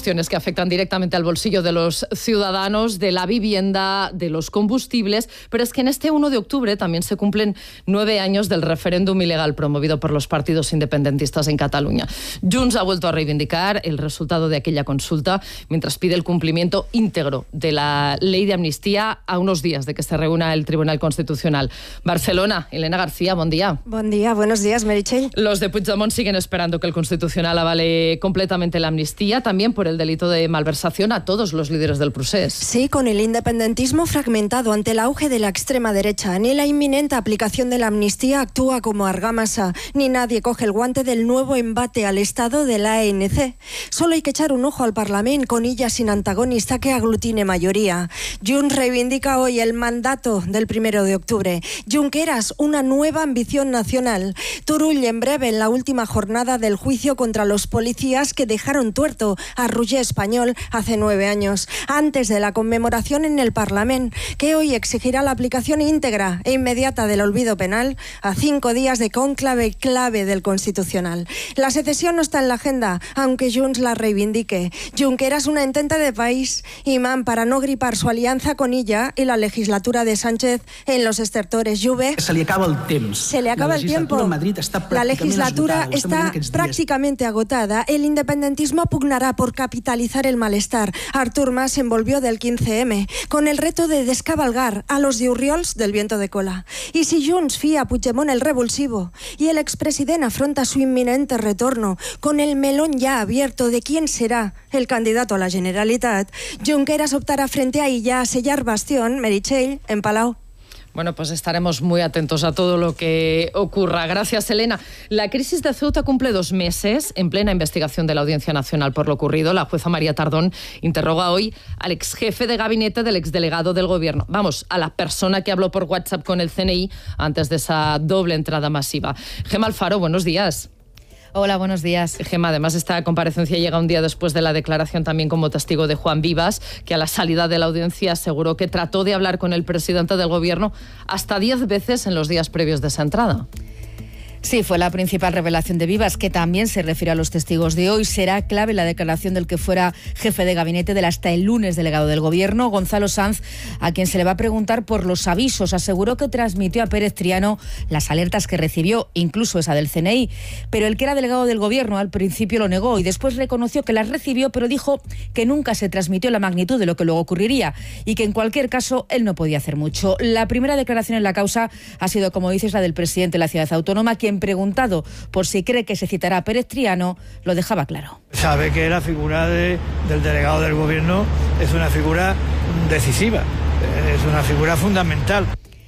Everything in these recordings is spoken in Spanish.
cuestiones que afectan directamente al bolsillo de los ciudadanos, de la vivienda, de los combustibles, pero es que en este 1 de octubre también se cumplen 9 años del referéndum ilegal promovido por los partidos independentistas en Cataluña. Junts ha vuelto a reivindicar el resultado de aquella consulta, mientras pide el cumplimiento íntegro de la ley de amnistía a unos días de que se reúna el Tribunal Constitucional. Barcelona, Elena García, buen día. Buen día, buenos días, Meritxell. Los de Puigdemont siguen esperando que el Constitucional avale completamente la amnistía, también por el delito de malversación a todos los líderes del procés. Sí, con el independentismo fragmentado ante el auge de la extrema derecha, ni la inminente aplicación de la amnistía actúa como argamasa, ni nadie coge el guante del nuevo embate al Estado de la ANC. Solo hay que echar un ojo al Parlamento con illa sin antagonista que aglutine mayoría. Junts reivindica hoy el mandato del 1 de octubre. Junqueras, una nueva ambición nacional. Turull en breve en la última jornada del juicio contra los policías que dejaron tuerto a Roger Espanyol hace 9 años, antes de la conmemoración en el Parlamento, que hoy exigirá la aplicación íntegra e inmediata del olvido penal a 5 días de cónclave clave del Constitucional. La secesión no está en la agenda, aunque Junts la reivindique. Junqueras una entente de país, imán para no gripar su alianza con ella y la legislatura de Sánchez en los estertores. Juve. Se le acaba el tiempo. Se le acaba el tiempo. La legislatura está prácticamente agotada. El independentismo pugnará por capitalizar el malestar. Artur Mas se envolvió del 15M con el reto de descabalgar a los diurriols del viento de cola. Y si Junts fía a Puigdemont el revulsivo y el expresidente afronta su inminente retorno con el melón ya abierto de quién será el candidato a la Generalitat, Junqueras optará frente a ella a sellar bastión, Meritxell, en Palau. Bueno, pues estaremos muy atentos a todo lo que ocurra. Gracias, Elena. La crisis de Ceuta cumple 2 meses. En plena investigación de la Audiencia Nacional por lo ocurrido, la jueza María Tardón interroga hoy al exjefe de gabinete del exdelegado del Gobierno. Vamos, a la persona que habló por WhatsApp con el CNI antes de esa doble entrada masiva. Gemma Alfaro, buenos días. Hola, buenos días. Gemma, además esta comparecencia llega un día después de la declaración también como testigo de Juan Vivas, que a la salida de la audiencia aseguró que trató de hablar con el presidente del Gobierno hasta 10 veces en los días previos de esa entrada. Sí, fue la principal revelación de Vivas, que también se refiere a los testigos de hoy. Será clave la declaración del que fuera jefe de gabinete del hasta el lunes delegado del Gobierno, Gonzalo Sanz, a quien se le va a preguntar por los avisos. Aseguró que transmitió a Pérez Triano las alertas que recibió, incluso esa del CNI. Pero el que era delegado del Gobierno al principio lo negó y después reconoció que las recibió, pero dijo que nunca se transmitió la magnitud de lo que luego ocurriría y que en cualquier caso él no podía hacer mucho. La primera declaración en la causa ha sido, como dices, la del presidente de la ciudad autónoma, quien preguntado por si cree que se citará a Pérez Triano, lo dejaba claro. Sabe que la figura del delegado del Gobierno es una figura decisiva, es una figura fundamental.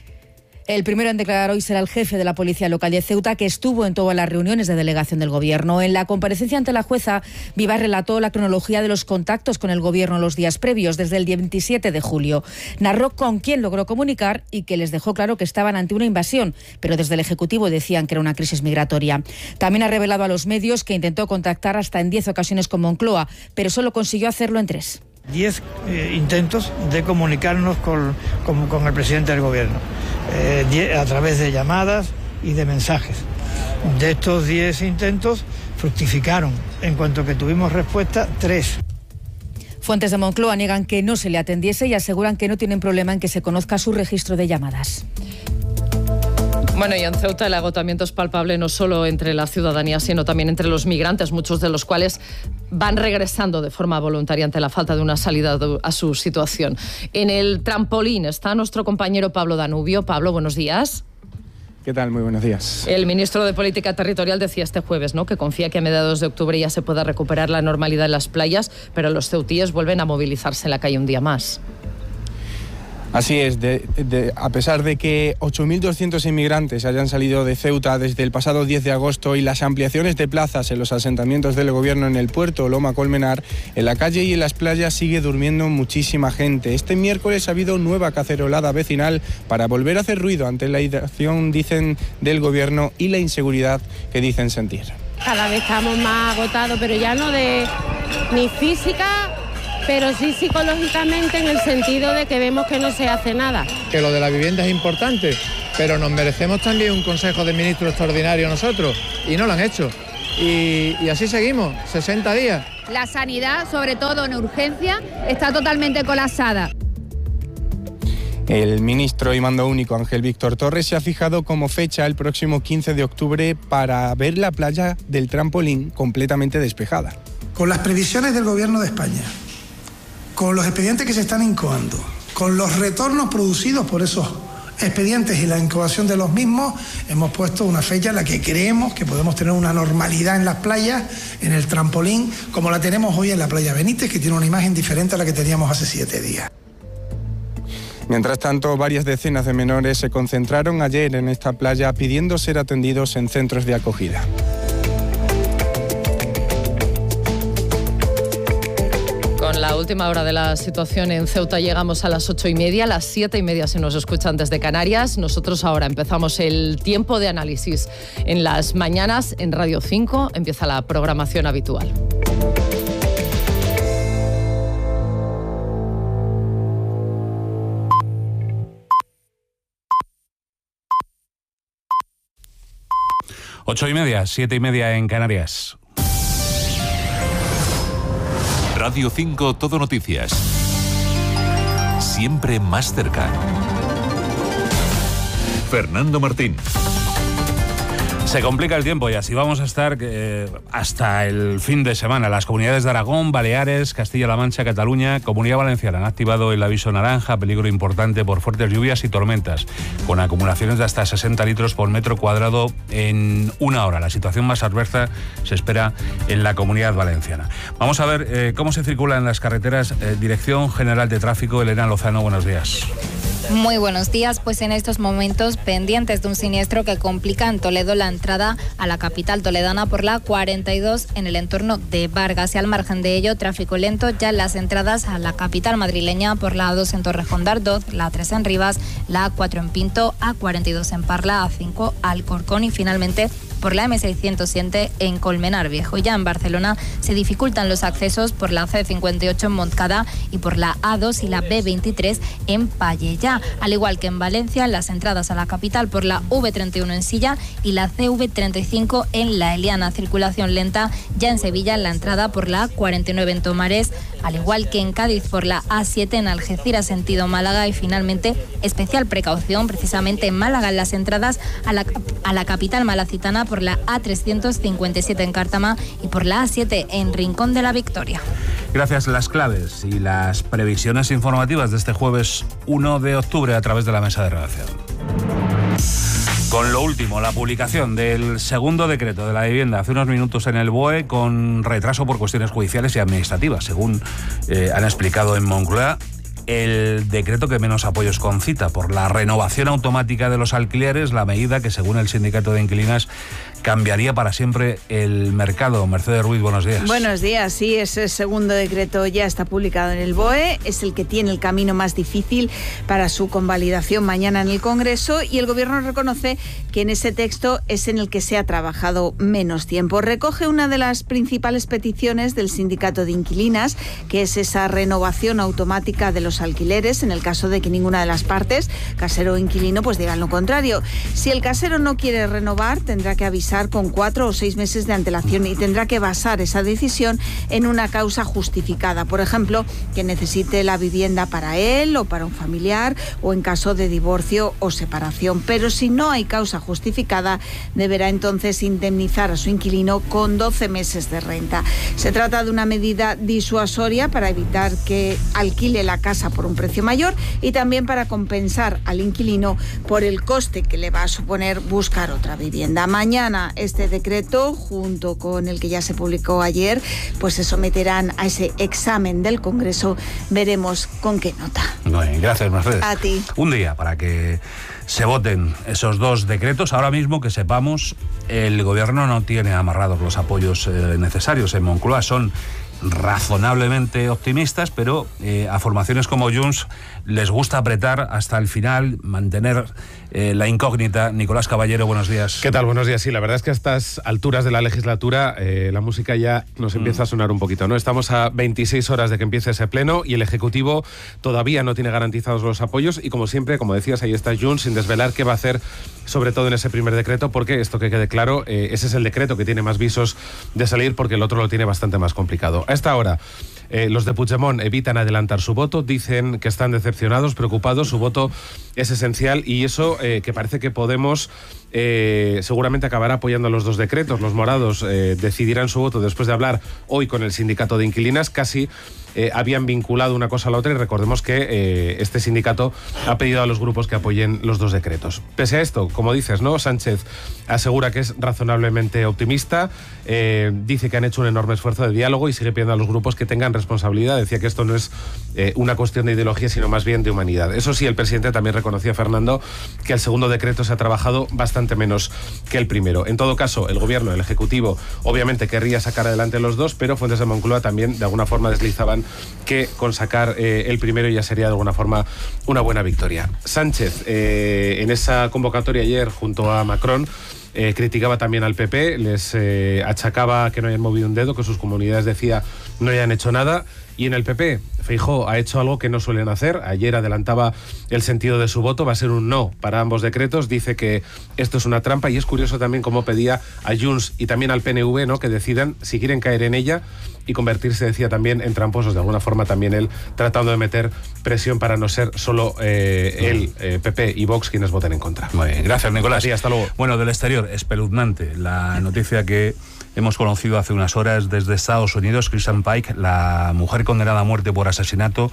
El primero en declarar hoy será el jefe de la Policía Local de Ceuta, que estuvo en todas las reuniones de delegación del Gobierno. En la comparecencia ante la jueza, Vivas relató la cronología de los contactos con el Gobierno los días previos, desde el 27 de julio. Narró con quién logró comunicar y que les dejó claro que estaban ante una invasión, pero desde el Ejecutivo decían que era una crisis migratoria. También ha revelado a los medios que intentó contactar hasta en 10 ocasiones con Moncloa, pero solo consiguió hacerlo en 3. 10 intentos de comunicarnos con el presidente del Gobierno, a través de llamadas y de mensajes. De estos 10 intentos fructificaron, en cuanto que tuvimos respuesta, 3. Fuentes de Moncloa niegan que no se le atendiese y aseguran que no tienen problema en que se conozca su registro de llamadas. Bueno, y en Ceuta el agotamiento es palpable no solo entre la ciudadanía, sino también entre los migrantes, muchos de los cuales van regresando de forma voluntaria ante la falta de una salida a su situación. En el trampolín está nuestro compañero Pablo Danubio. Pablo, buenos días. ¿Qué tal? Muy buenos días. El ministro de Política Territorial decía este jueves, ¿no?, que confía que a mediados de octubre ya se pueda recuperar la normalidad en las playas, pero los ceutíes vuelven a movilizarse en la calle un día más. Así es, a pesar de que 8.200 inmigrantes hayan salido de Ceuta desde el pasado 10 de agosto y las ampliaciones de plazas en los asentamientos del Gobierno en el puerto Loma Colmenar, en la calle y en las playas sigue durmiendo muchísima gente. Este miércoles ha habido nueva cacerolada vecinal para volver a hacer ruido ante la inacción, dicen, del Gobierno y la inseguridad que dicen sentir. Cada vez estamos más agotados, pero ya no de ni física, pero sí psicológicamente, en el sentido de que vemos que no se hace nada. Que lo de la vivienda es importante, pero nos merecemos también un Consejo de Ministros extraordinario nosotros, y no lo han hecho. Y así seguimos, 60 días, La sanidad, sobre todo en urgencia, está totalmente colapsada. El ministro y mando único Ángel Víctor Torres se ha fijado como fecha el próximo 15 de octubre para ver la playa del Trampolín completamente despejada. Con las previsiones del Gobierno de España, con los expedientes que se están incoando, con los retornos producidos por esos expedientes y la incoación de los mismos, hemos puesto una fecha en la que creemos que podemos tener una normalidad en las playas, en el Trampolín, como la tenemos hoy en la playa Benítez, que tiene una imagen diferente a la que teníamos hace 7 días. Mientras tanto, varias decenas de menores se concentraron ayer en esta playa pidiendo ser atendidos en centros de acogida. Con la última hora de la situación en Ceuta llegamos a las 8:30, a las 7:30 si nos escuchan desde Canarias. Nosotros ahora empezamos el tiempo de análisis en las mañanas en Radio 5, empieza la programación habitual. Ocho y media, 7:30 en Canarias. Radio 5 Todo Noticias. Siempre más cerca. Fernando Martín. Se complica el tiempo y así vamos a estar hasta el fin de semana. Las comunidades de Aragón, Baleares, Castilla-La Mancha, Cataluña, Comunidad Valenciana han activado el aviso naranja, peligro importante por fuertes lluvias y tormentas, con acumulaciones de hasta 60 litros por metro cuadrado en una hora. La situación más adversa se espera en la Comunidad Valenciana. Vamos a ver cómo se circula en las carreteras. Dirección General de Tráfico, Elena Lozano, buenos días. Muy buenos días, pues en estos momentos pendientes de un siniestro que complica en Toledo la entrada a la capital toledana por la 42 en el entorno de Vargas, y al margen de ello tráfico lento ya en las entradas a la capital madrileña por la A2 en Torrejón de Ardoz, la A3 en Rivas, la A4 en Pinto, A42 en Parla, A5 Alcorcón y finalmente por la M607 en Colmenar Viejo. Ya en Barcelona se dificultan los accesos por la C58 en Montcada y por la A2 y la B23 en Pallejà. Al igual que en Valencia, las entradas a la capital por la V31 en Silla y la CV35 en La Eliana. Circulación lenta ya en Sevilla en la entrada por la A49 en Tomares, al igual que en Cádiz por la A7 en Algeciras sentido Málaga y finalmente especial precaución precisamente en Málaga en las entradas a la capital malacitana por la A357 en Cártama y por la A7 en Rincón de la Victoria. Gracias. Las claves y las previsiones informativas de este jueves 1 de octubre a través de la mesa de redacción. Con lo último, la publicación del segundo decreto de la vivienda hace unos minutos en el BOE con retraso por cuestiones judiciales y administrativas, según han explicado en Moncloa. El decreto que menos apoyos concita por la renovación automática de los alquileres, la medida que según el sindicato de inquilinas cambiaría para siempre el mercado. Mercedes Ruiz, buenos días. Buenos días, sí, ese segundo decreto ya está publicado en el BOE, es el que tiene el camino más difícil para su convalidación mañana en el Congreso y el Gobierno reconoce que en ese texto es en el que se ha trabajado menos tiempo. Recoge una de las principales peticiones del sindicato de inquilinas, que es esa renovación automática de los alquileres en el caso de que ninguna de las partes, casero o inquilino, pues digan lo contrario. Si el casero no quiere renovar, tendrá que avisar con 4 o 6 meses de antelación y tendrá que basar esa decisión en una causa justificada. Por ejemplo, que necesite la vivienda para él o para un familiar o en caso de divorcio o separación. Pero si no hay causa justificada, deberá entonces indemnizar a su inquilino con 12 meses de renta. Se trata de una medida disuasoria para evitar que alquile la casa por un precio mayor y también para compensar al inquilino por el coste que le va a suponer buscar otra vivienda. Mañana este decreto, junto con el que ya se publicó ayer, pues se someterán a ese examen del Congreso. Veremos con qué nota. Bien, gracias, Mercedes. A ti. Un día para que se voten esos dos decretos. Ahora mismo, que sepamos, el Gobierno no tiene amarrados los apoyos necesarios en Moncloa. Son razonablemente optimistas, pero a formaciones como Junts les gusta apretar hasta el final, mantener la incógnita. Nicolás Caballero, buenos días. ¿Qué tal? Buenos días. Sí, la verdad es que a estas alturas de la legislatura la música ya nos empieza a sonar un poquito, ¿no? Estamos a 26 horas de que empiece ese pleno y el Ejecutivo todavía no tiene garantizados los apoyos y, como siempre, como decías, ahí está Junts sin desvelar qué va a hacer, sobre todo en ese primer decreto, porque esto, que quede claro, ese es el decreto que tiene más visos de salir porque el otro lo tiene bastante más complicado. A esta hora, los de Puigdemont evitan adelantar su voto, dicen que están decepcionados, preocupados, su voto es esencial y eso que parece que Podemos seguramente acabará apoyando los dos decretos. Los morados decidirán su voto después de hablar hoy con el sindicato de inquilinas. Casi habían vinculado una cosa a la otra y recordemos que este sindicato ha pedido a los grupos que apoyen los dos decretos. Pese a esto, como dices, ¿no? Sánchez asegura que es razonablemente optimista, dice que han hecho un enorme esfuerzo de diálogo y sigue pidiendo a los grupos que tengan responsabilidad. Decía que esto no es una cuestión de ideología, sino más bien de humanidad. Eso sí, el presidente también reconocía, Fernando, que el segundo decreto se ha trabajado bastante menos que el primero. En todo caso, el gobierno, el ejecutivo, obviamente querría sacar adelante los dos, pero fuentes de Moncloa también de alguna forma deslizaban que con sacar el primero ya sería de alguna forma una buena victoria. Sánchez, en esa convocatoria ayer junto a Macron, criticaba también al PP, les achacaba que no hayan movido un dedo, que sus comunidades, decía, no hayan hecho nada. Y en el PP, Feijóo ha hecho algo que no suelen hacer. Ayer adelantaba el sentido de su voto, va a ser un no para ambos decretos. Dice que esto es una trampa y es curioso también cómo pedía a Junts y también al PNV, ¿no?, que decidan si quieren caer en ella y convertirse, decía, también en tramposos. De alguna forma también él tratando de meter presión para no ser solo él, PP y Vox quienes voten en contra. Muy bien, gracias, Nicolás. Sí, hasta luego. Bueno, del exterior, espeluznante la noticia que hemos conocido hace unas horas desde Estados Unidos. Christian Pike, la mujer condenada a muerte por asesinato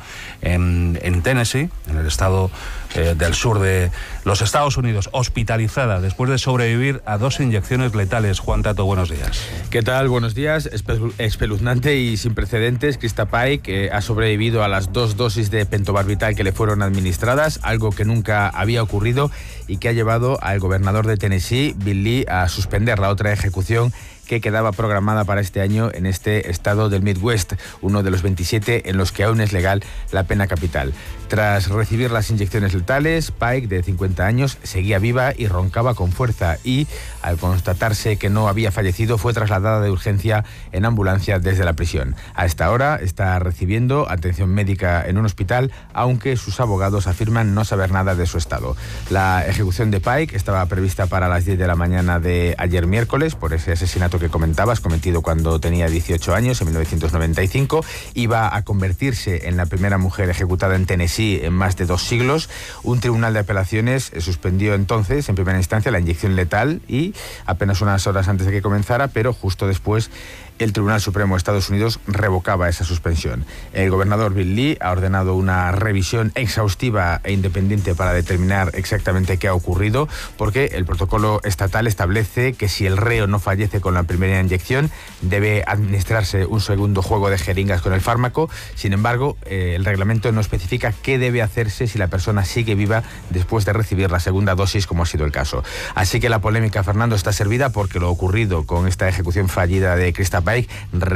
en Tennessee, en el estado del sur de los Estados Unidos, hospitalizada después de sobrevivir a 2 inyecciones letales. Juan Tato, buenos días. ¿Qué tal? Buenos días. Espeluznante y sin precedentes. Christian Pike ha sobrevivido a las 2 dosis de pentobarbital que le fueron administradas, algo que nunca había ocurrido y que ha llevado al gobernador de Tennessee, Bill Lee, a suspender la otra ejecución que quedaba programada para este año en este estado del Midwest, uno de los 27 en los que aún es legal la pena capital. Tras recibir las inyecciones letales, Pike, de 50 años, seguía viva y roncaba con fuerza y, al constatarse que no había fallecido, fue trasladada de urgencia en ambulancia desde la prisión. A esta hora está recibiendo atención médica en un hospital, aunque sus abogados afirman no saber nada de su estado. La ejecución de Pike estaba prevista para las 10 de la mañana de ayer miércoles por ese asesinato que comentabas, cometido cuando tenía 18 años, en 1995. Iba a convertirse en la primera mujer ejecutada en Tennessee en más de 2 siglos. Un tribunal de apelaciones suspendió entonces, en primera instancia, la inyección letal y apenas unas horas antes de que comenzara, pero justo después el Tribunal Supremo de Estados Unidos revocaba esa suspensión. El gobernador Bill Lee ha ordenado una revisión exhaustiva e independiente para determinar exactamente qué ha ocurrido, porque el protocolo estatal establece que si el reo no fallece con la primera inyección, debe administrarse un segundo juego de jeringas con el fármaco. Sin embargo, el reglamento no especifica qué debe hacerse si la persona sigue viva después de recibir la segunda dosis, como ha sido el caso. Así que la polémica, Fernando, está servida porque lo ocurrido con esta ejecución fallida de Christian Pike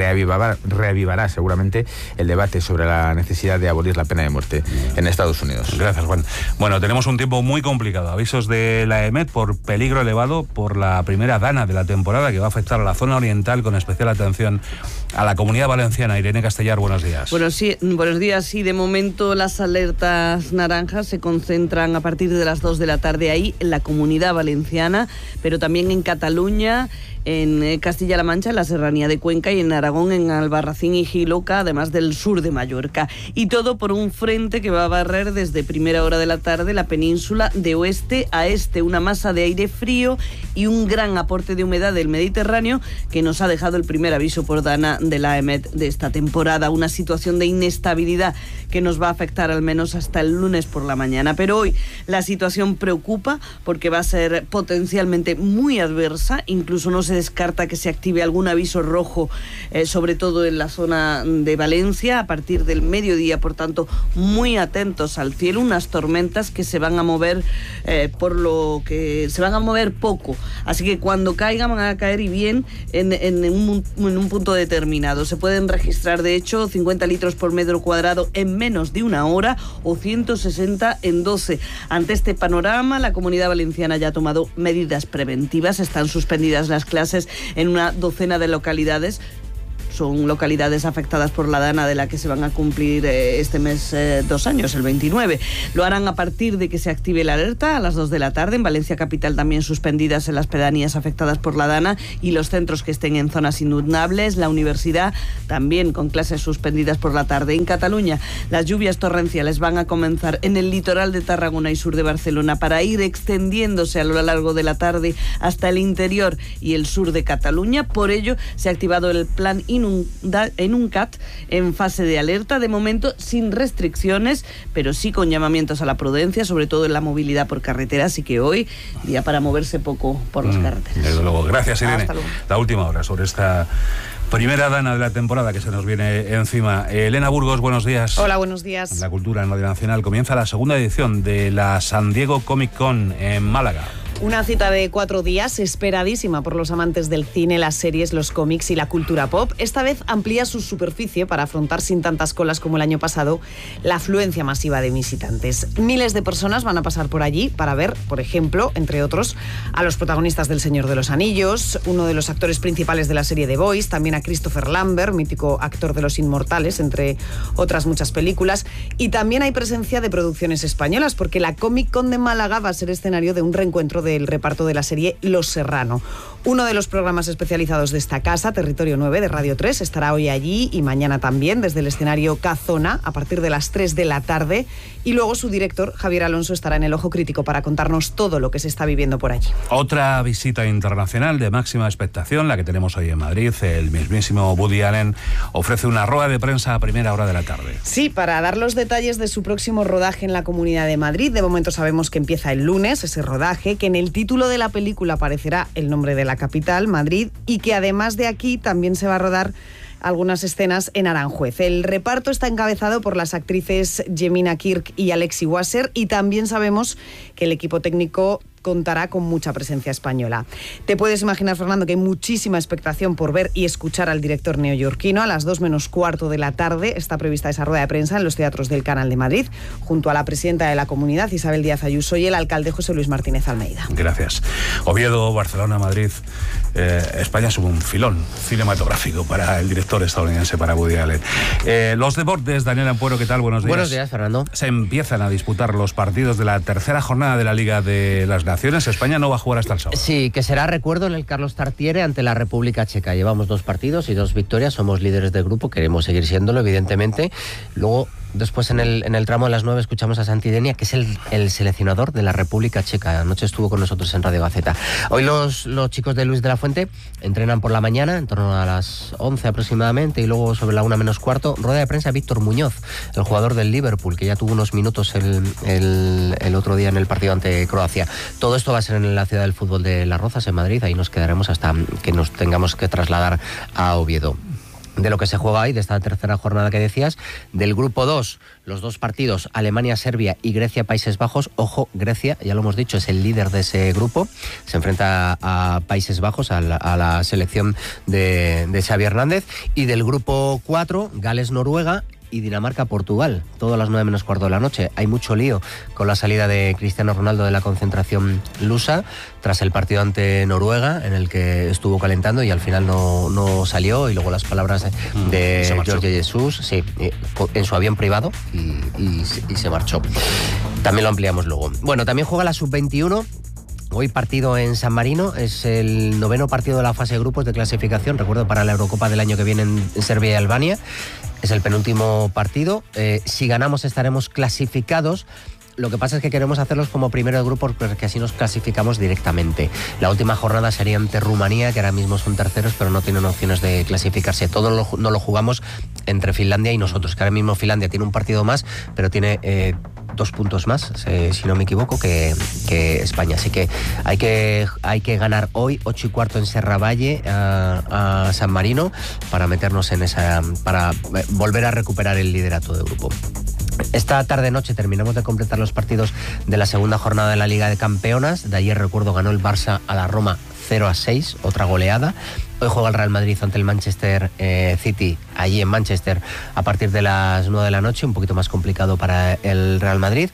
reavivará seguramente el debate sobre la necesidad de abolir la pena de muerte en Estados Unidos. Gracias, Juan. Bueno, tenemos un tiempo muy complicado. Avisos de la EMET por peligro elevado por la primera dana de la temporada que va a afectar a la zona oriental, con especial atención a la Comunidad Valenciana. Irene Castellar, buenos días. Buenos días. Sí, de momento las alertas naranjas se concentran a partir de las 2 de la tarde ahí en la Comunidad Valenciana, pero también en Cataluña, en Castilla-La Mancha, en la Serranía de Cuenca, y en Aragón, en Albarracín y Jiloca, además del sur de Mallorca. Y todo por un frente que va a barrer desde primera hora de la tarde la península de oeste a este. Una masa de aire frío y un gran aporte de humedad del Mediterráneo que nos ha dejado el primer aviso por dana de la EMET de esta temporada. Una situación de inestabilidad que nos va a afectar al menos hasta el lunes por la mañana. Pero hoy la situación preocupa porque va a ser potencialmente muy adversa. Incluso no se descarta que se active algún aviso rojo, sobre todo en la zona de Valencia, a partir del mediodía. Por tanto, muy atentos al cielo. Unas tormentas que se van a mover, por lo que se van a mover poco. Así que cuando caigan, van a caer y bien en un punto determinado. Se pueden registrar, de hecho, 50 litros por metro cuadrado en menos de una hora o 160 en 12. Ante este panorama, la Comunidad Valenciana ya ha tomado medidas preventivas. Están suspendidas las clases en una docena de localidades Son localidades afectadas por la dana de la que se van a cumplir este mes 2 años, el 29. Lo harán a partir de que se active la alerta a las 2 de la tarde. En Valencia capital también suspendidas en las pedanías afectadas por la dana y los centros que estén en zonas inundables. La universidad también con clases suspendidas por la tarde. En Cataluña las lluvias torrenciales van a comenzar en el litoral de Tarragona y sur de Barcelona para ir extendiéndose a lo largo de la tarde hasta el interior y el sur de Cataluña. Por ello se ha activado el plan Inuncat en fase de alerta, de momento sin restricciones, pero sí con llamamientos a la prudencia, sobre todo en la movilidad por carretera, así que hoy día para moverse poco por las carreteras. Desde luego. Gracias, Irene. Hasta luego. La última hora sobre esta primera dana de la temporada que se nos viene encima. Elena Burgos, buenos días. Hola, buenos días. La cultura en Radio Nacional. Comienza la segunda edición de la San Diego Comic Con en Málaga. Una cita de 4 días esperadísima por los amantes del cine, las series, los cómics y la cultura pop. Esta vez amplía su superficie para afrontar sin tantas colas como el año pasado la afluencia masiva de visitantes. Miles de personas van a pasar por allí para ver, por ejemplo, entre otros, a los protagonistas del Señor de los Anillos, uno de los actores principales de la serie The Boys, también a Christopher Lambert, mítico actor de Los Inmortales, entre otras muchas películas. Y también hay presencia de producciones españolas, porque la Comic Con de Málaga va a ser escenario de un reencuentro del reparto de la serie Los Serrano. Uno de los programas especializados de esta casa, Territorio 9 de Radio 3, estará hoy allí y mañana también desde el escenario Cazona a partir de las 3 de la tarde. Y luego su director, Javier Alonso, estará en el Ojo Crítico para contarnos todo lo que se está viviendo por allí. Otra visita internacional de máxima expectación, la que tenemos hoy en Madrid. El mismísimo Woody Allen ofrece una rueda de prensa a primera hora de la tarde. Sí, para dar los detalles de su próximo rodaje en la Comunidad de Madrid. De momento sabemos que empieza el lunes ese rodaje, que en el título de la película aparecerá el nombre de la capital, Madrid, y que además de aquí también se va a rodar algunas escenas en Aranjuez. El reparto está encabezado por las actrices Jemina Kirk y Alexi Wasser, y también sabemos que el equipo técnico contará con mucha presencia española. Te puedes imaginar, Fernando, que hay muchísima expectación por ver y escuchar al director neoyorquino. A las 2 menos cuarto de la tarde está prevista esa rueda de prensa en los teatros del Canal de Madrid, junto a la presidenta de la comunidad, Isabel Díaz Ayuso, y el alcalde José Luis Martínez Almeida. Gracias. Oviedo, Barcelona, Madrid. España es un filón cinematográfico para el director estadounidense, para Woody Allen. Los deportes, Daniel Ampuero, ¿qué tal? Buenos días. Buenos días, Fernando. Se empiezan a disputar los partidos de la tercera jornada de la Liga de las Naciones. España no va a jugar hasta el sábado. Sí, que será, recuerdo, en el Carlos Tartiere ante la República Checa. Llevamos 2 partidos y 2 victorias, somos líderes del grupo, queremos seguir siéndolo, evidentemente. Luego, después en el tramo de las 9 escuchamos a Santi Denia, que es el seleccionador de la República Checa. Anoche estuvo con nosotros en Radio Gaceta. Hoy los chicos de Luis de la Fuente entrenan por la mañana, en torno a las 11 aproximadamente, y luego sobre la 1 menos cuarto, rueda de prensa Víctor Muñoz, el jugador del Liverpool, que ya tuvo unos minutos el otro día en el partido ante Croacia. Todo esto va a ser en la ciudad del fútbol de Las Rozas, en Madrid. Ahí nos quedaremos hasta que nos tengamos que trasladar a Oviedo. De lo que se juega hoy, de esta tercera jornada que decías, del grupo 2, los 2 partidos, Alemania, Serbia y Grecia, Países Bajos. Ojo, Grecia, ya lo hemos dicho, es el líder de ese grupo, se enfrenta a Países Bajos, a la selección de Xavi Hernández. Y del grupo 4, Gales, Noruega y Dinamarca-Portugal, todo a las 9 menos cuarto de la noche. Hay mucho lío con la salida de Cristiano Ronaldo de la concentración lusa tras el partido ante Noruega, en el que estuvo calentando y al final no salió, y luego las palabras de Jorge Jesús, sí, en su avión privado, y se marchó. También lo ampliamos luego. Bueno, también juega la Sub-21. Hoy partido en San Marino, es el 9º partido de la fase de grupos de clasificación, recuerdo, para la Eurocopa del año que viene en Serbia y Albania. Es el penúltimo partido. Si ganamos estaremos clasificados. Lo que pasa es que queremos hacerlos como primero de grupo, porque así nos clasificamos directamente. La última jornada sería ante Rumanía, que ahora mismo son terceros, pero no tienen opciones de clasificarse. Todo no lo jugamos entre Finlandia y nosotros, que ahora mismo Finlandia tiene un partido más, pero tiene 2 puntos más, si no me equivoco, que España. Así que hay que ganar hoy 8 y cuarto en Serravalle a San Marino para meternos en para volver a recuperar el liderato de grupo. Esta tarde-noche terminamos de completar los partidos de la segunda jornada de la Liga de Campeonas. De ayer, recuerdo, ganó el Barça a la Roma 0-6, otra goleada. Hoy juega el Real Madrid ante el Manchester City, allí en Manchester, a partir de las 9 de la noche, un poquito más complicado para el Real Madrid.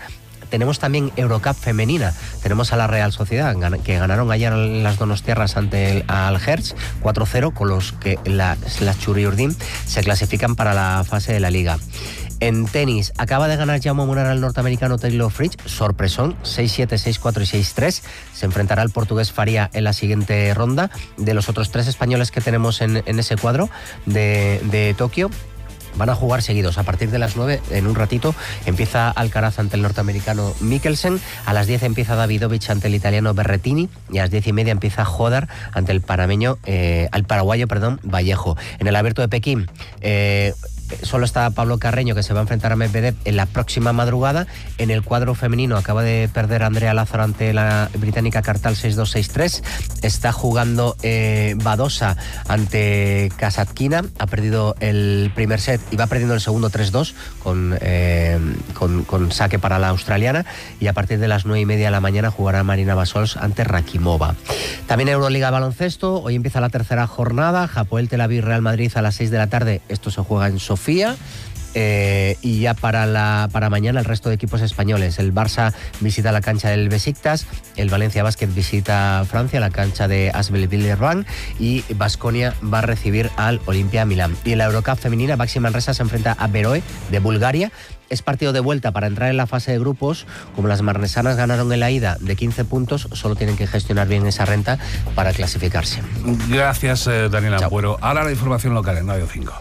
Tenemos también Eurocup femenina. Tenemos a la Real Sociedad, que ganaron ayer las donostiarras ante el Hertz 4-0, con los que las Churiurdin se clasifican para la fase de la Liga. En tenis, acaba de ganar Jaume Munar al norteamericano Taylor Fritz, sorpresón, 6-7, 6-4 y 6-3. Se enfrentará al portugués Faria en la siguiente ronda. De los otros 3 españoles que tenemos en ese cuadro de Tokio, van a jugar seguidos. A partir de las 9, en un ratito, empieza Alcaraz ante el norteamericano Mikkelsen. A las 10 empieza Davidovich ante el italiano Berrettini. Y a las 10:30 empieza Hodar ante el paraguayo Vallejo. En el Abierto de Pekín, solo está Pablo Carreño, que se va a enfrentar a Medvedev en la próxima madrugada. En el cuadro femenino acaba de perder Andrea Lázaro ante la británica Kartal 6-2, 6-3. Está jugando Badosa ante Kasatkina. Ha perdido el primer set y va perdiendo el segundo 3-2 con saque para la australiana. Y a partir de las 9:30 de la mañana jugará Marina Basols ante Rakimova. También Euroliga baloncesto. Hoy empieza la tercera jornada. Hapoel Tel Aviv Real Madrid a las 6 de la tarde. Esto se juega en Sofía. Y ya para mañana el resto de equipos españoles. El Barça visita la cancha del Besiktas, el Valencia Basket visita Francia, la cancha de Asbel Villeurbanne, y Baskonia va a recibir al Olimpia Milán. Y en la Eurocup femenina, Baxi Manresa se enfrenta a Beroe de Bulgaria. Es partido de vuelta para entrar en la fase de grupos. Como las marnesanas ganaron en la ida de 15 puntos, solo tienen que gestionar bien esa renta para clasificarse. Gracias, Daniel Ampuero. Ahora la información local en Radio 5.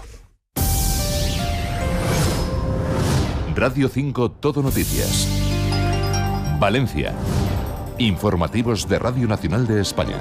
Radio 5 Todo Noticias. Valencia. Informativos de Radio Nacional de España.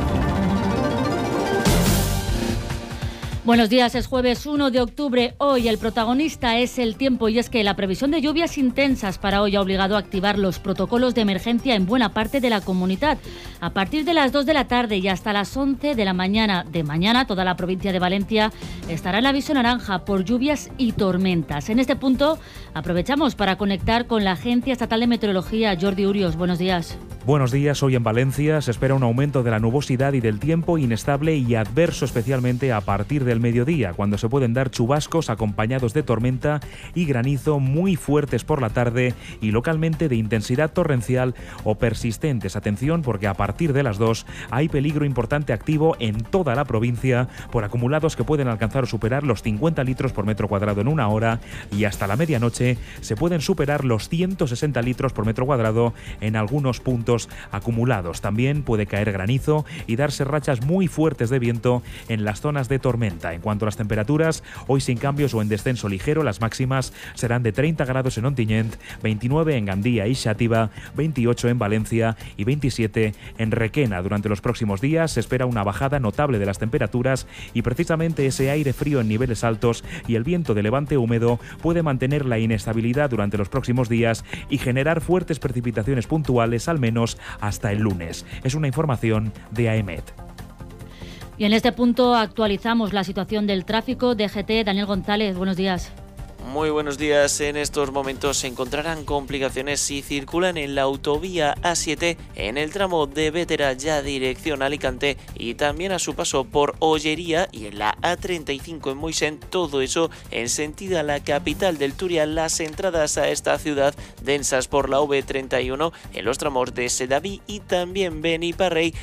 Buenos días, es jueves 1 de octubre. Hoy el protagonista es el tiempo, y es que la previsión de lluvias intensas para hoy ha obligado a activar los protocolos de emergencia en buena parte de la comunidad. A partir de las 2 de la tarde y hasta las 11 de la mañana de mañana, toda la provincia de Valencia estará en aviso naranja por lluvias y tormentas. En este punto aprovechamos para conectar con la Agencia Estatal de Meteorología. Jordi Urios, buenos días. Buenos días. Hoy en Valencia se espera un aumento de la nubosidad y del tiempo inestable y adverso, especialmente a partir del mediodía, cuando se pueden dar chubascos acompañados de tormenta y granizo muy fuertes por la tarde y localmente de intensidad torrencial o persistentes. Atención, porque a partir de las 2 hay peligro importante activo en toda la provincia por acumulados que pueden alcanzar o superar los 50 litros por metro cuadrado en una hora, y hasta la medianoche se pueden superar los 160 litros por metro cuadrado en algunos puntos acumulados. También puede caer granizo y darse rachas muy fuertes de viento en las zonas de tormenta. En cuanto a las temperaturas, hoy sin cambios o en descenso ligero. Las máximas serán de 30 grados en Ontinyent, 29 en Gandía y Xàtiva, 28 en Valencia y 27 en Requena. Durante los próximos días se espera una bajada notable de las temperaturas, y precisamente ese aire frío en niveles altos y el viento de levante húmedo puede mantener la inestabilidad durante los próximos días y generar fuertes precipitaciones puntuales, al menos hasta el lunes. Es una información de AEMET. Y en este punto actualizamos la situación del tráfico. DGT, Daniel González, buenos días. Muy buenos días. En estos momentos se encontrarán complicaciones si circulan en la autovía A7 en el tramo de Bétera ya dirección Alicante, y también a su paso por Ollería, y en la A35 en Moixent, todo eso en sentido a la capital del Turia. Las entradas a esta ciudad densas por la V31 en los tramos de Sedaví y también Beniparrey,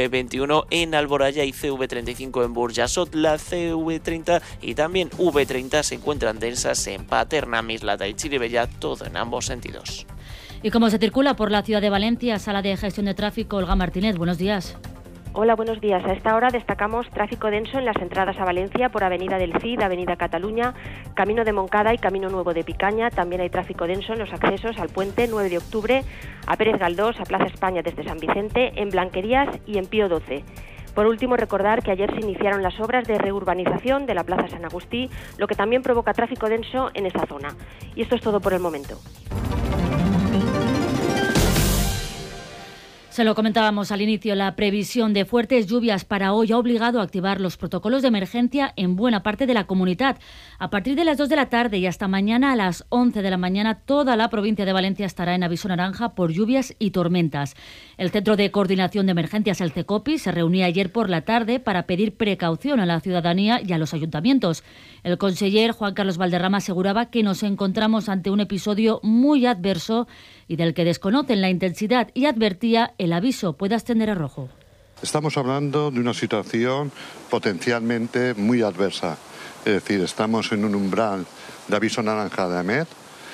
V21 en Alboraya y CV35 en Burjasot. La CV30 y también V30 se encuentran densas en Paterna, Mislata y Chirivella, todo en ambos sentidos. ¿Y cómo se circula por la ciudad de Valencia? Sala de Gestión de Tráfico, Olga Martínez, buenos días. Hola, buenos días. A esta hora destacamos tráfico denso en las entradas a Valencia por Avenida del Cid, Avenida Cataluña, Camino de Moncada y Camino Nuevo de Picaña. También hay tráfico denso en los accesos al Puente 9 de Octubre, a Pérez Galdós, a Plaza España desde San Vicente, en Blanquerías y en Pío XII. Por último, recordar que ayer se iniciaron las obras de reurbanización de la Plaza San Agustí, lo que también provoca tráfico denso en esta zona. Y esto es todo por el momento. Se lo comentábamos al inicio, la previsión de fuertes lluvias para hoy ha obligado a activar los protocolos de emergencia en buena parte de la comunidad. A partir de las 2 de la tarde y hasta mañana a las 11 de la mañana, toda la provincia de Valencia estará en aviso naranja por lluvias y tormentas. El Centro de Coordinación de Emergencias, el CECOPI, se reunía ayer por la tarde para pedir precaución a la ciudadanía y a los ayuntamientos. El conseller Juan Carlos Valderrama aseguraba que nos encontramos ante un episodio muy adverso y del que desconocen la intensidad, y advertía el aviso puede ascender a rojo. Estamos hablando de una situación potencialmente muy adversa. Es decir, estamos en un umbral de aviso naranja de AMET,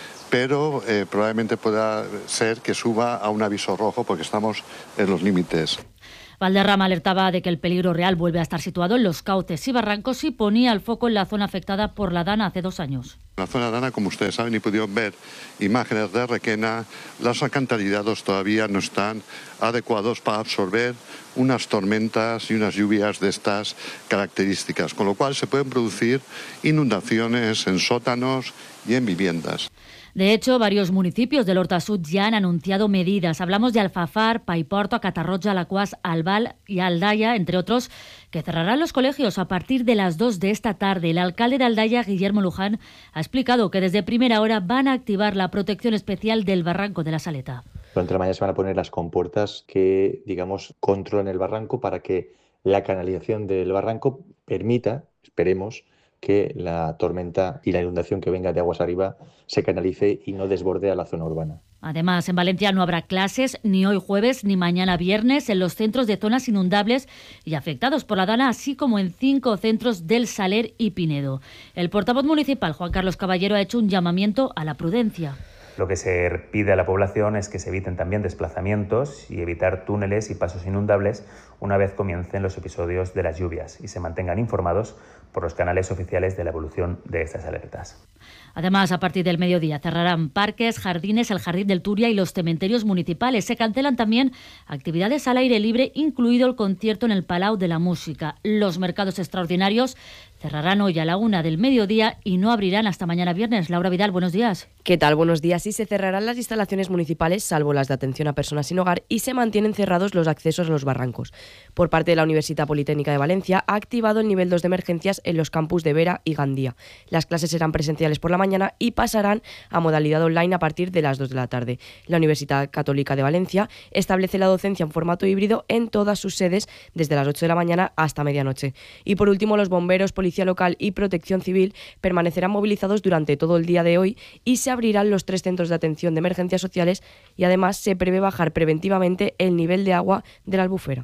pero probablemente pueda ser que suba a un aviso rojo porque estamos en los límites. Valderrama alertaba de que el peligro real vuelve a estar situado en los cauces y barrancos y ponía el foco en la zona afectada por la Dana hace 2 años. En la zona Dana, como ustedes saben y pudieron ver imágenes de Requena, los alcantarillados todavía no están adecuados para absorber unas tormentas y unas lluvias de estas características, con lo cual se pueden producir inundaciones en sótanos y en viviendas. De hecho, varios municipios del Horta Sud ya han anunciado medidas. Hablamos de Alfafar, Paiporto, Catarroja, Alacuás, Albal y Aldaya, entre otros, que cerrarán los colegios a partir de las 2 de esta tarde. El alcalde de Aldaya, Guillermo Luján, ha explicado que desde primera hora van a activar la protección especial del barranco de la Saleta. Durante la mañana se van a poner las compuertas que, digamos, controlan el barranco para que la canalización del barranco permita, esperemos, que la tormenta y la inundación que venga de aguas arriba se canalice y no desborde a la zona urbana. Además, en Valencia no habrá clases ni hoy jueves ni mañana viernes en los centros de zonas inundables y afectados por la Dana, así como en 5 centros del Saler y Pinedo. El portavoz municipal, Juan Carlos Caballero, ha hecho un llamamiento a la prudencia. Lo que se pide a la población es que se eviten también desplazamientos y evitar túneles y pasos inundables una vez comiencen los episodios de las lluvias y se mantengan informados por los canales oficiales de la evolución de estas alertas. Además, a partir del mediodía cerrarán parques, jardines, el Jardín del Turia y los cementerios municipales. Se cancelan también actividades al aire libre, incluido el concierto en el Palau de la Música. Los mercados extraordinarios cerrarán hoy a la 1 del mediodía y no abrirán hasta mañana viernes. Laura Vidal, buenos días. ¿Qué tal? Buenos días. Sí, se cerrarán las instalaciones municipales, salvo las de atención a personas sin hogar, y se mantienen cerrados los accesos a los barrancos. Por parte de la Universidad Politécnica de Valencia, ha activado el nivel 2 de emergencias en los campus de Vera y Gandía. Las clases serán presenciales por la mañana y pasarán a modalidad online a partir de las 2 de la tarde. La Universidad Católica de Valencia establece la docencia en formato híbrido en todas sus sedes desde las 8 de la mañana hasta medianoche. Y por último, los bomberos, Policía Local y Protección Civil permanecerán movilizados durante todo el día de hoy y se abrirán los 3 centros de atención de emergencias sociales y además se prevé bajar preventivamente el nivel de agua de la Albufera.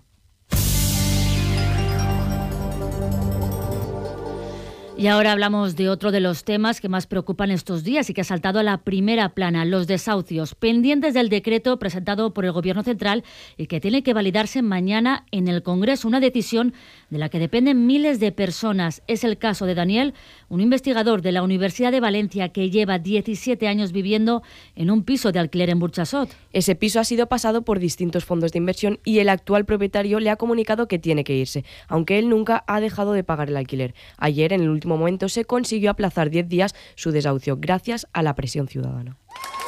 Y ahora hablamos de otro de los temas que más preocupan estos días y que ha saltado a la primera plana, los desahucios, pendientes del decreto presentado por el Gobierno Central y que tiene que validarse mañana en el Congreso, una decisión de la que dependen miles de personas. Es el caso de Daniel, un investigador de la Universidad de Valencia que lleva 17 años viviendo en un piso de alquiler en Burjasot. Ese piso ha sido pasado por distintos fondos de inversión y el actual propietario le ha comunicado que tiene que irse, aunque él nunca ha dejado de pagar el alquiler. Ayer, en el último momento, se consiguió aplazar 10 días su desahucio gracias a la presión ciudadana.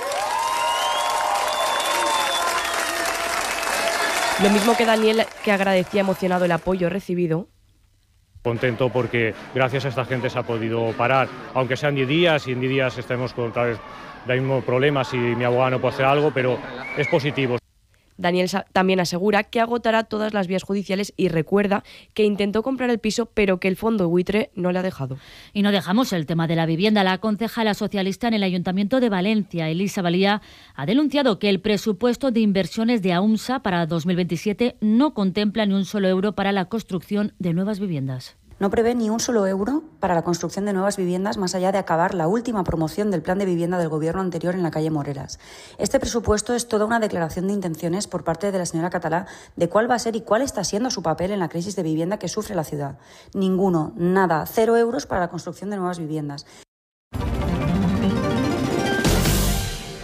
Lo mismo que Daniel, que agradecía emocionado el apoyo recibido. Contento porque gracias a esta gente se ha podido parar, aunque sean 10 días y en 10 días estemos con otra vez el mismo problema si mi abogado no puede hacer algo, pero es positivo. Daniel también asegura que agotará todas las vías judiciales y recuerda que intentó comprar el piso pero que el fondo buitre no le ha dejado. Y no dejamos el tema de la vivienda. La concejala socialista en el Ayuntamiento de Valencia, Elisa Valía, ha denunciado que el presupuesto de inversiones de AUMSA para 2027 no contempla ni un solo euro para la construcción de nuevas viviendas. No prevé ni un solo euro para la construcción de nuevas viviendas más allá de acabar la última promoción del plan de vivienda del gobierno anterior en la calle Moreras. Este presupuesto es toda una declaración de intenciones por parte de la señora Catalá de cuál va a ser y cuál está siendo su papel en la crisis de vivienda que sufre la ciudad. Ninguno, nada, 0 euros para la construcción de nuevas viviendas.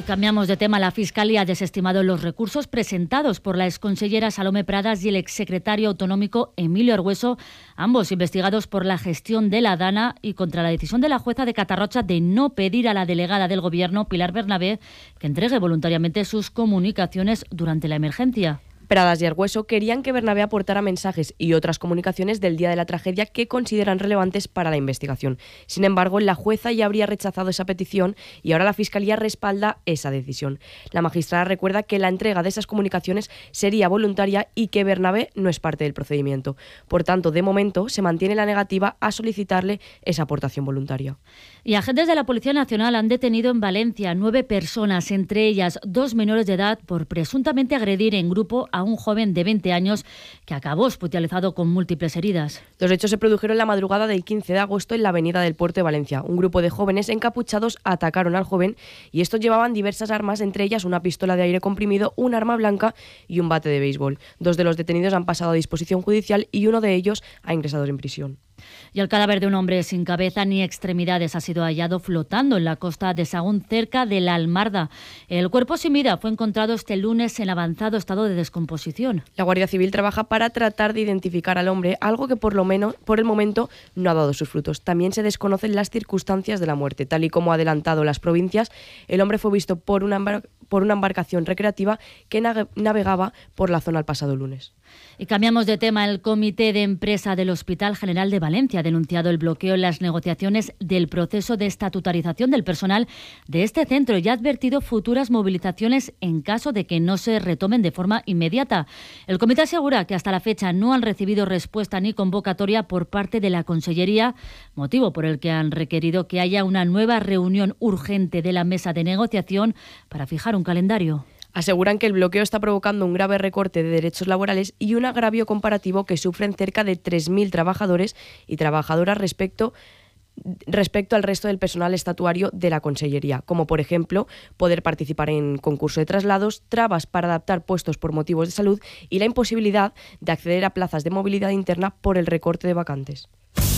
cambiamos de tema. La Fiscalía ha desestimado los recursos presentados por la exconsellera Salomé Pradas y el exsecretario autonómico Emilio Argueso, ambos investigados por la gestión de la Dana y contra la decisión de la jueza de Catarrocha de no pedir a la delegada del Gobierno, Pilar Bernabé, que entregue voluntariamente sus comunicaciones durante la emergencia. Pradas y Argueso querían que Bernabé aportara mensajes y otras comunicaciones del día de la tragedia que consideran relevantes para la investigación. Sin embargo, la jueza ya habría rechazado esa petición y ahora la Fiscalía respalda esa decisión. La magistrada recuerda que la entrega de esas comunicaciones sería voluntaria y que Bernabé no es parte del procedimiento. Por tanto, de momento, se mantiene la negativa a solicitarle esa aportación voluntaria. Y agentes de la Policía Nacional han detenido en Valencia 9 personas, entre ellas 2 menores de edad, por presuntamente agredir en grupo a un joven de 20 años que acabó hospitalizado con múltiples heridas. Los hechos se produjeron la madrugada del 15 de agosto en la avenida del Puerto de Valencia. Un grupo de jóvenes encapuchados atacaron al joven y estos llevaban diversas armas, entre ellas una pistola de aire comprimido, un arma blanca y un bate de béisbol. 2 de los detenidos han pasado a disposición judicial y uno de ellos ha ingresado en prisión. Y el cadáver de un hombre sin cabeza ni extremidades ha sido hallado flotando en la costa de Sahagún, cerca de la Almarda. El cuerpo sin vida fue encontrado este lunes en avanzado estado de descomposición. La Guardia Civil trabaja para tratar de identificar al hombre, algo que por el momento no ha dado sus frutos. También se desconocen las circunstancias de la muerte. Tal y como ha adelantado Las Provincias, el hombre fue visto por una embarcación recreativa que navegaba por la zona el pasado lunes. Y cambiamos de tema. El Comité de Empresa del Hospital General de Valencia ha denunciado el bloqueo en las negociaciones del proceso de estatutarización del personal de este centro y ha advertido futuras movilizaciones en caso de que no se retomen de forma inmediata. El comité asegura que hasta la fecha no han recibido respuesta ni convocatoria por parte de la Consellería, motivo por el que han requerido que haya una nueva reunión urgente de la mesa de negociación para fijar un calendario. Aseguran que el bloqueo está provocando un grave recorte de derechos laborales y un agravio comparativo que sufren cerca de 3.000 trabajadores y trabajadoras respecto al resto del personal estatuario de la Consellería, como por ejemplo poder participar en concurso de traslados, trabas para adaptar puestos por motivos de salud y la imposibilidad de acceder a plazas de movilidad interna por el recorte de vacantes.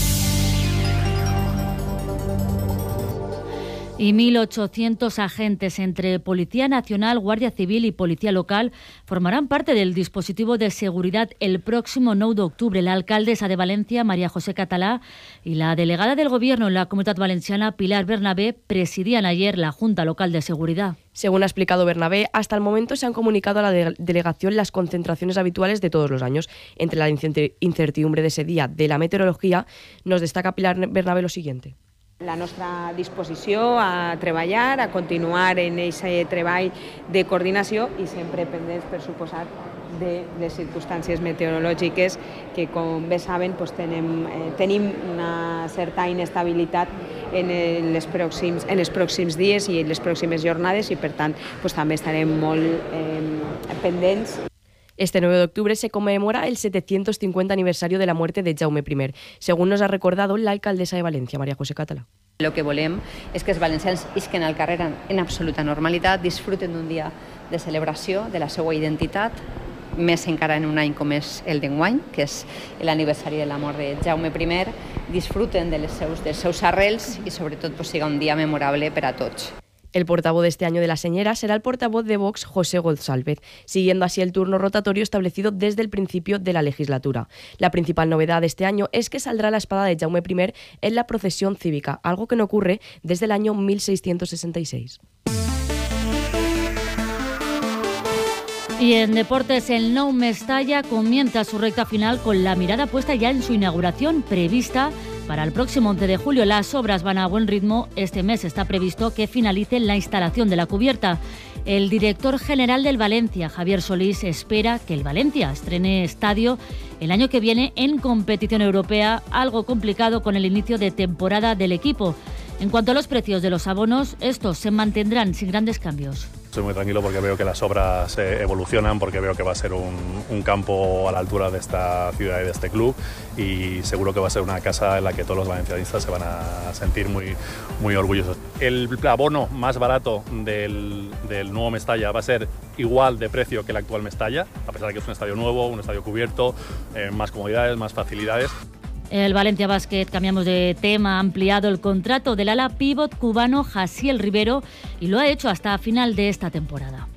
Y 1.800 agentes entre Policía Nacional, Guardia Civil y Policía Local formarán parte del dispositivo de seguridad el próximo 9 de octubre. La alcaldesa de Valencia, María José Catalá, y la delegada del Gobierno en la Comunidad Valenciana, Pilar Bernabé, presidían ayer la Junta Local de Seguridad. Según ha explicado Bernabé, hasta el momento se han comunicado a la delegación las concentraciones habituales de todos los años. Entre la incertidumbre de ese día de la meteorología, nos destaca Pilar Bernabé lo siguiente. La nostra disposició a treballar, a continuar en aquest treball de coordinació i sempre pendents, per suposat, de les circumstàncies meteorològiques que, com bé saben, tenim una certa inestabilitat en els pròxims dies i en les pròximes jornades i, per tant, també estarem molt pendents. Este 9 de octubre se conmemora el 750 aniversario de la muerte de Jaume I, según nos ha recordado la alcaldesa de Valencia, María José Catalá. Lo que volem és que els valencians isquen al carrer en absoluta normalitat, disfruten d'un dia de celebració de la seva identitat, més encara en un any com és el d'enguany, que és l'aniversari de la mort de Jaume I, disfruten dels seus arrels i sobretot siga un dia memorable per a tots. El portavoz de este año de la Señera será el portavoz de Vox, José González, siguiendo así el turno rotatorio establecido desde el principio de la legislatura. La principal novedad de este año es que saldrá la espada de Jaume I en la procesión cívica, algo que no ocurre desde el año 1666. Y en deportes, el Nou Mestalla comienza su recta final con la mirada puesta ya en su inauguración prevista para el próximo 11 de julio. Las obras van a buen ritmo. Este mes está previsto que finalice la instalación de la cubierta. El director general del Valencia, Javier Solís, espera que el Valencia estrene estadio el año que viene en competición europea, algo complicado con el inicio de temporada del equipo. En cuanto a los precios de los abonos, estos se mantendrán sin grandes cambios. Estoy muy tranquilo porque veo que las obras evolucionan, porque veo que va a ser un campo a la altura de esta ciudad y de este club, y seguro que va a ser una casa en la que todos los valencianistas se van a sentir muy orgullosos. El abono más barato del nuevo Mestalla va a ser igual de precio que el actual Mestalla, a pesar de que es un estadio nuevo, un estadio cubierto, más comodidades, más facilidades. El Valencia Basket, cambiamos de tema, ha ampliado el contrato del ala pívot cubano Jasiel Rivero y lo ha hecho hasta final de esta temporada.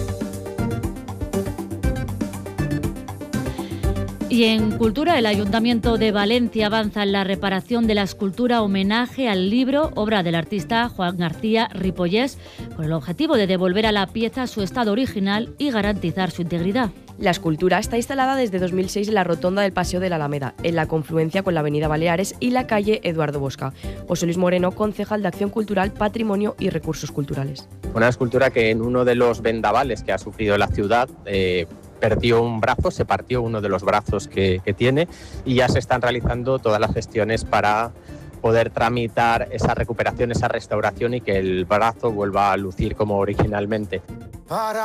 Y en cultura, el Ayuntamiento de Valencia avanza en la reparación de la escultura homenaje al libro, obra del artista Juan García Ripollés, con el objetivo de devolver a la pieza su estado original y garantizar su integridad. La escultura está instalada desde 2006 en la rotonda del Paseo de la Alameda, en la confluencia con la Avenida Baleares y la calle Eduardo Bosca. José Luis Moreno, concejal de Acción Cultural, Patrimonio y Recursos Culturales. Una escultura que en uno de los vendavales que ha sufrido la ciudad perdió un brazo, se partió uno de los brazos que tiene y ya se están realizando todas las gestiones para poder tramitar esa recuperación, esa restauración y que el brazo vuelva a lucir como originalmente.